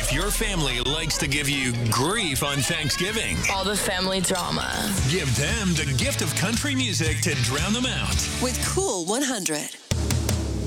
If your family likes to give you grief on Thanksgiving, All the family drama. give them the gift of country music to drown them out. With Cool 100.